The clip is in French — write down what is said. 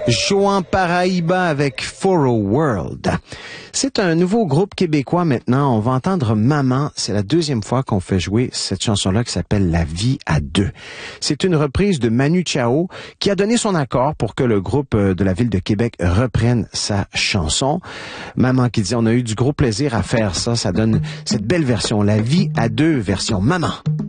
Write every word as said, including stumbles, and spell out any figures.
Joan Paraíba avec Foro World. C'est un nouveau groupe québécois maintenant. On va entendre Maman. C'est la deuxième fois qu'on fait jouer cette chanson-là qui s'appelle La vie à deux. C'est une reprise de Manu Chao qui a donné son accord pour que le groupe de la ville de Québec reprenne sa chanson. Maman qui dit on a eu du gros plaisir à faire ça. Ça donne cette belle version. La vie à deux version Maman.